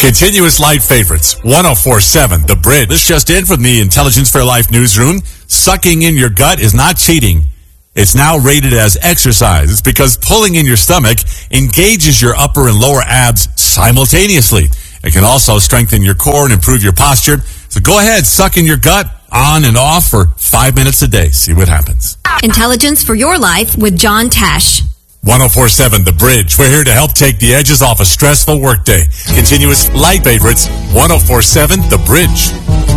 Continuous light favorites. 1047 The Bridge. This just in from the Intelligence for Life newsroom. Sucking in your gut is not cheating. It's now rated as exercise. It's because pulling in your stomach engages your upper and lower abs simultaneously. It can also strengthen your core and improve your posture. So go ahead, suck in your gut on and off for 5 minutes a day. See what happens. Intelligence for your life with John Tash. 1047 The Bridge. We're here to help take the edges off a stressful workday. Continuous light favorites. 1047 The Bridge.